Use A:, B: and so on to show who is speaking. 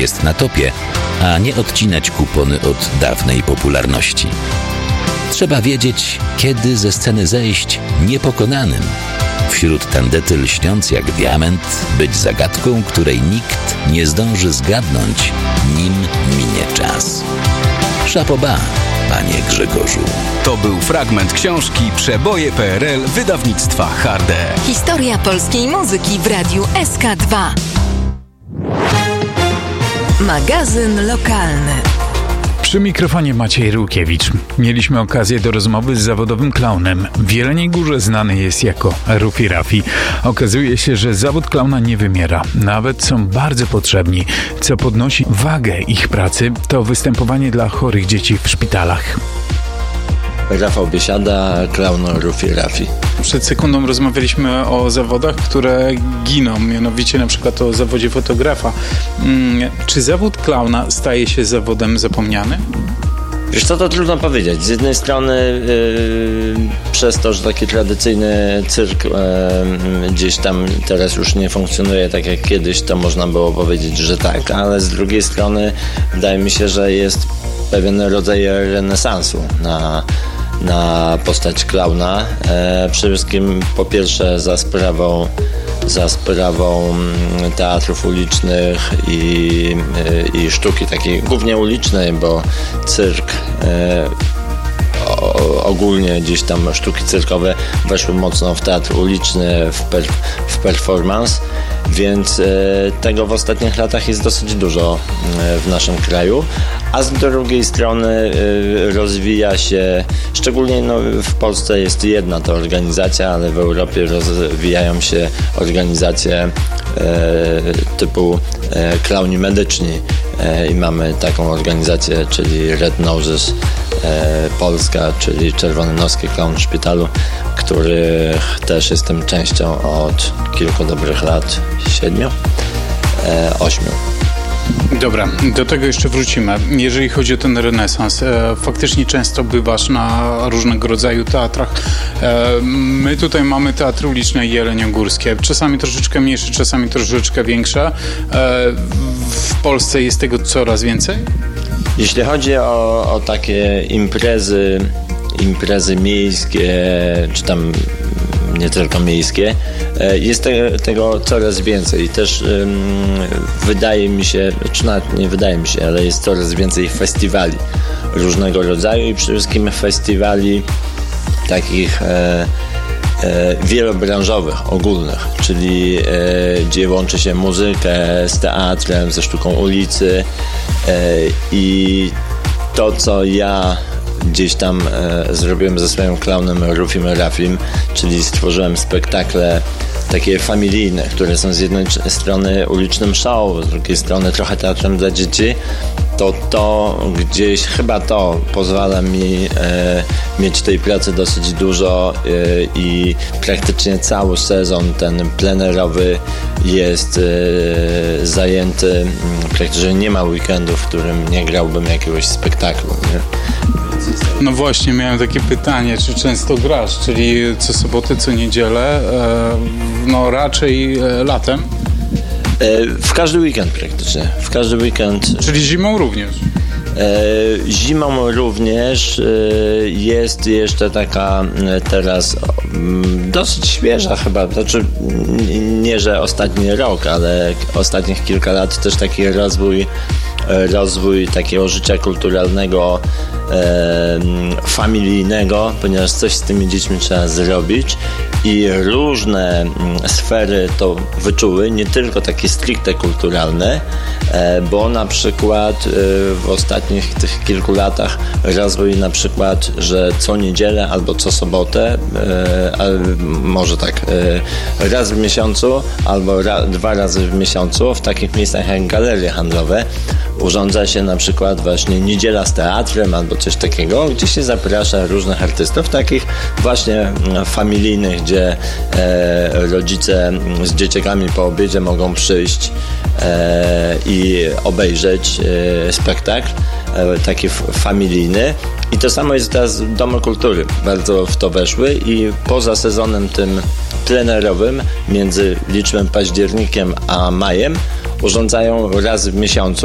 A: jest na topie, a nie odcinać kupony od dawnej popularności. Trzeba wiedzieć, kiedy ze sceny zejść niepokonanym. Wśród tandety lśniąc jak diament, być zagadką, której nikt nie zdąży zgadnąć, nim minie czas. Szapoba, panie Grzegorzu.
B: To był fragment książki Przeboje PRL wydawnictwa Harde.
C: Historia polskiej muzyki w radiu SK2. Magazyn lokalny.
D: Przy mikrofonie Maciej Rukiewicz. Mieliśmy okazję do rozmowy z zawodowym klaunem. W Jeleniej Górze znany jest jako Rufi Rafi. Okazuje się, że zawód klauna nie wymiera. Nawet są bardzo potrzebni. Co podnosi wagę ich pracy, to występowanie dla chorych dzieci w szpitalach.
E: Rafał Biesiada, klaun Rufi Rafi.
D: Przed sekundą rozmawialiśmy o zawodach, które giną, mianowicie na przykład o zawodzie fotografa. Czy zawód klauna staje się zawodem zapomnianym?
E: Wiesz co, to trudno powiedzieć. Z jednej strony przez to, że taki tradycyjny cyrk gdzieś tam teraz już nie funkcjonuje tak jak kiedyś, to można było powiedzieć, że tak, ale z drugiej strony wydaje mi się, że jest pewien rodzaj renesansu na postać klauna. Przede wszystkim po pierwsze za sprawą teatrów ulicznych i sztuki takiej głównie ulicznej, bo cyrk ogólnie gdzieś tam sztuki cyrkowe weszły mocno w teatr uliczny, w performance, więc tego w ostatnich latach jest dosyć dużo w naszym kraju, a z drugiej strony rozwija się, szczególnie w Polsce jest jedna ta organizacja, ale w Europie rozwijają się organizacje typu klauni medyczni i mamy taką organizację, czyli Red Noses Polska, czyli Czerwony Noskie Klaun w Szpitalu, których też jestem częścią od kilku dobrych lat, 7, 8.
D: Dobra, do tego jeszcze wrócimy. Jeżeli chodzi o ten renesans, faktycznie często bywasz na różnego rodzaju teatrach. My tutaj mamy teatry uliczne jeleniogórskie, czasami troszeczkę mniejsze, czasami troszeczkę większe. W Polsce jest tego coraz więcej?
E: Jeśli chodzi o takie imprezy miejskie, czy tam nie tylko miejskie, jest tego coraz więcej i też wydaje mi się, czy nawet nie wydaje mi się, ale jest coraz więcej festiwali różnego rodzaju i przede wszystkim festiwali takich wielobranżowych, ogólnych, czyli gdzie łączy się muzykę z teatrem, ze sztuką ulicy i to, co ja gdzieś tam zrobiłem ze swoim klaunem Rufim Rafim, czyli stworzyłem spektakle takie familijne, które są z jednej strony ulicznym show, z drugiej strony trochę teatrem dla dzieci, to gdzieś chyba to pozwala mi mieć tej pracy dosyć dużo i praktycznie cały sezon ten plenerowy jest zajęty, praktycznie nie ma weekendu, w którym nie grałbym jakiegoś spektaklu, nie?
D: No właśnie, miałem takie pytanie, czy często grasz, czyli co sobotę, co niedzielę, no raczej latem?
E: W każdy weekend praktycznie, w każdy weekend.
D: Czyli zimą również?
E: Zimą również jest jeszcze taka teraz dosyć świeża chyba, znaczy nie, że ostatni rok, ale ostatnich kilka lat też taki rozwój takiego życia kulturalnego, familijnego, ponieważ coś z tymi dziećmi trzeba zrobić i różne sfery to wyczuły, nie tylko takie stricte kulturalne, bo na przykład w ostatnich tych kilku latach rozwój na przykład, że co niedzielę albo co sobotę, może tak raz w miesiącu albo 2 razy w miesiącu w takich miejscach jak galerie handlowe urządza się na przykład właśnie niedziela z teatrem albo coś takiego, gdzie się zaprasza różnych artystów, takich właśnie familijnych, gdzie rodzice z dzieciakami po obiedzie mogą przyjść i obejrzeć spektakl taki familijny. I to samo jest teraz w Domu Kultury. Bardzo w to weszły i poza sezonem tym plenerowym między liczbym październikiem a majem urządzają raz w miesiącu